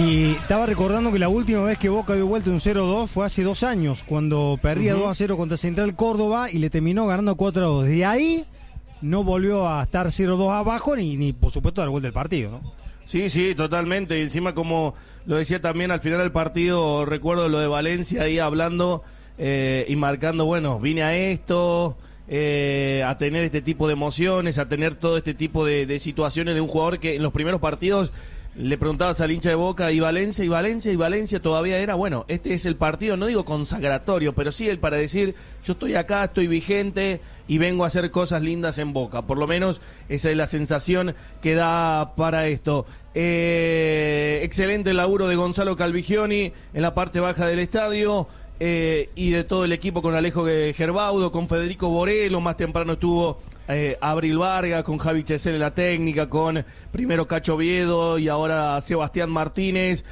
Y estaba recordando que la última vez que Boca dio vuelta un 0-2 fue hace 2 años, cuando perdía 2-0 contra Central Córdoba y le terminó ganando 4-2. De ahí no volvió a estar 0-2 abajo ni por supuesto dar vuelta el partido, ¿no? Sí, totalmente. Y encima, como lo decía también al final del partido, recuerdo lo de Valencia ahí hablando y marcando, bueno, vine a esto, a tener este tipo de emociones, a tener todo este tipo de situaciones de un jugador que en los primeros partidos le preguntabas al hincha de Boca y Valencia todavía era, bueno, este es el partido, no digo consagratorio, pero sí el para decir, yo estoy acá, estoy vigente y vengo a hacer cosas lindas en Boca. Por lo menos esa es la sensación que da para esto. Excelente el laburo de Gonzalo Calvigioni en la parte baja del estadio. Y de todo el equipo, con Alejo Gerbaudo, con Federico Borelo, más temprano estuvo Abril Vargas, con Javi Chesel en la técnica, con primero Cacho Viedo y ahora Sebastián Martínez,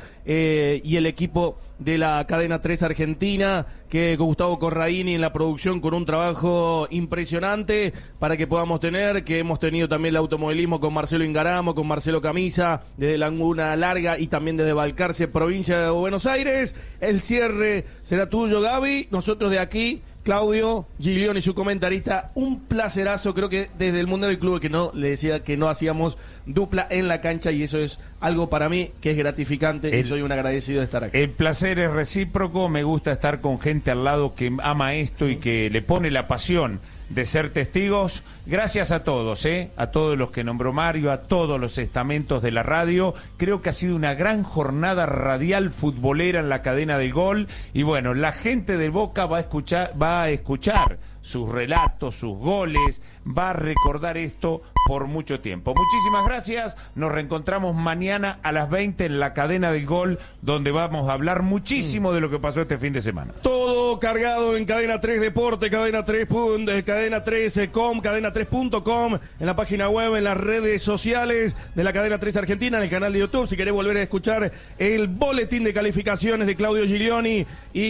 y el equipo de la cadena 3 Argentina, que con Gustavo Corraini en la producción, con un trabajo impresionante para que podamos tener, que hemos tenido también el automovilismo con Marcelo Ingaramo, con Marcelo Camisa, desde Laguna Larga y también desde Balcarce, provincia de Buenos Aires. El cierre será tuyo, Gaby. Nosotros de aquí, Claudio Giglioni y su comentarista, un placerazo. Creo que desde el mundo del club que no le decía que no hacíamos dupla en la cancha, y eso es algo para mí que es gratificante y soy un agradecido de estar aquí. El placer es recíproco. Me gusta estar con gente al lado que ama esto y que le pone la pasión de ser testigos. Gracias a todos, a todos los que nombró Mario, a todos los estamentos de la radio. Creo que ha sido una gran jornada radial futbolera en la cadena del Gol, y bueno, la gente de Boca va a escuchar sus relatos, sus goles, va a recordar esto por mucho tiempo. Muchísimas gracias, nos reencontramos mañana a las 20 en la cadena del Gol, donde vamos a hablar muchísimo de lo que pasó este fin de semana. Todo cargado en Cadena 3 Deporte, Cadena 3, Cadena 3.com, Cadena 3.com, en la página web, en las redes sociales de la Cadena 3 Argentina, en el canal de YouTube. Si querés volver a escuchar el boletín de calificaciones de Claudio Giglioni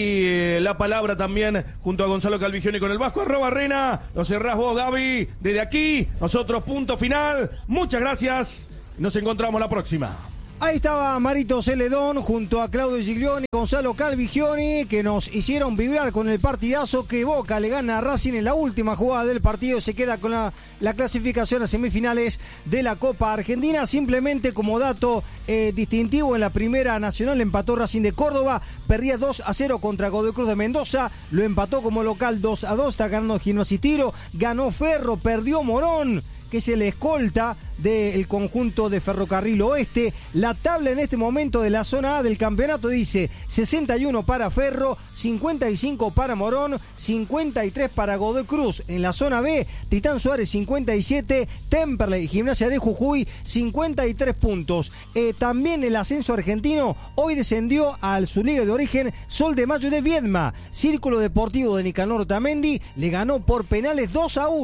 y la palabra también junto a Gonzalo Calvigioni con el Vasco @Rena, lo cerrás vos, Gaby. Desde aquí, nosotros, punto final. Muchas gracias. Nos encontramos la próxima. Ahí estaba Marito Celedón junto a Claudio Giglioni, Gonzalo Calvigioni, que nos hicieron vibrar con el partidazo que Boca le gana a Racing en la última jugada del partido y se queda con la clasificación a semifinales de la Copa Argentina. Simplemente como dato distintivo, en la Primera Nacional empató Racing de Córdoba, perdía 2-0 contra Godoy Cruz de Mendoza, lo empató como local 2-2, está ganando Gimnasia y Tiro, ganó Ferro, perdió Morón, que es el escolta del conjunto de Ferrocarril Oeste. La tabla en este momento de la zona A del campeonato dice 61 para Ferro, 55 para Morón, 53 para Godoy Cruz. En la zona B, Titán Suárez 57, Temperley y Gimnasia de Jujuy 53 puntos. También el ascenso argentino, hoy descendió a su liga de origen Sol de Mayo de Viedma. Círculo Deportivo de Nicanor Otamendi le ganó por penales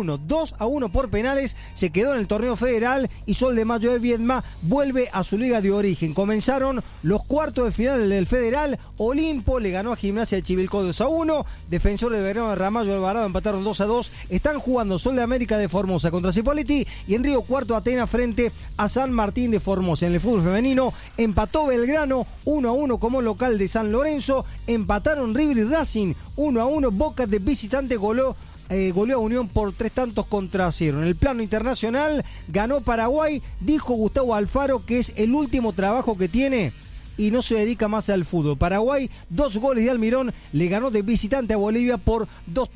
2-1 por penales, se quedó en el torneo federal, y Sol de Mayo de Viedma vuelve a su liga de origen. Comenzaron los cuartos de final del federal. Olimpo le ganó a Gimnasia de Chivilcoy 2-1, Defensor de Belgrano de Ramallo y Alvarado empataron 2-2. Están jugando Sol de América de Formosa contra Cipoliti y en Río Cuarto Atenas frente a San Martín de Formosa. En el fútbol femenino empató Belgrano 1-1 como local de San Lorenzo, empataron River y Racing 1-1, Boca de visitante goleó a Unión por 3-0. En el plano internacional ganó Paraguay, dijo Gustavo Alfaro que es el último trabajo que tiene y no se dedica más al fútbol. Paraguay, 2 goles de Almirón, le ganó de visitante a Bolivia por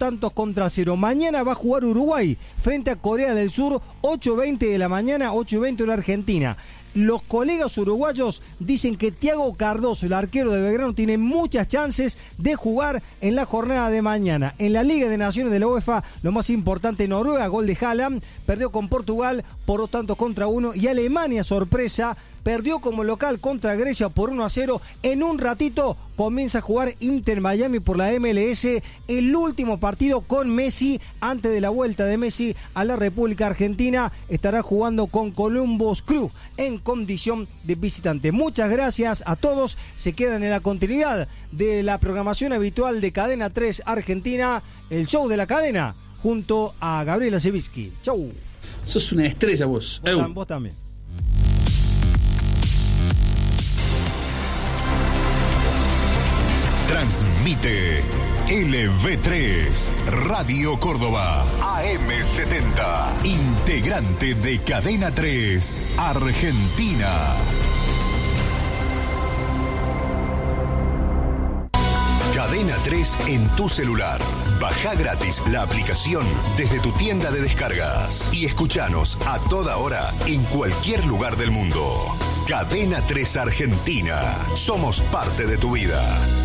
2-0. Mañana va a jugar Uruguay frente a Corea del Sur, 8:20 de la mañana, 8:20 en la Argentina. Los colegas uruguayos dicen que Thiago Cardoso, el arquero de Belgrano, tiene muchas chances de jugar en la jornada de mañana. En la Liga de Naciones de la UEFA, lo más importante, Noruega, gol de Haaland, perdió con Portugal por 2-1, y Alemania, sorpresa, perdió como local contra Grecia por 1-0. En un ratito comienza a jugar Inter Miami por la MLS, el último partido con Messi antes de la vuelta de Messi a la República Argentina. Estará jugando con Columbus Crew en condición de visitante. Muchas gracias a todos. Se quedan en la continuidad de la programación habitual de Cadena 3 Argentina, el show de la cadena, junto a Gabriela Sevitsky. Chau. Sos una estrella vos. Vos también. Transmite LV3, Radio Córdoba, AM70, integrante de Cadena 3, Argentina. Cadena 3 en tu celular. Baja gratis la aplicación desde tu tienda de descargas y escuchanos a toda hora en cualquier lugar del mundo. Cadena 3 Argentina. Somos parte de tu vida.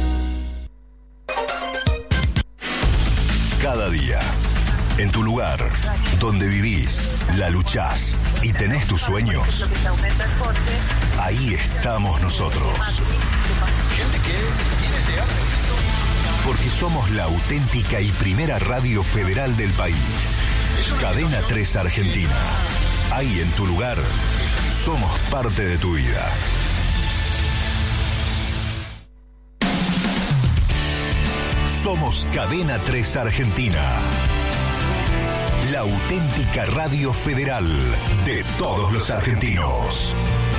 Cada día, en tu lugar, donde vivís, la luchás y tenés tus sueños, ahí estamos nosotros. Porque somos la auténtica y primera radio federal del país. Cadena 3 Argentina. Ahí en tu lugar, somos parte de tu vida. Somos Cadena 3 Argentina. La auténtica radio federal de todos los argentinos.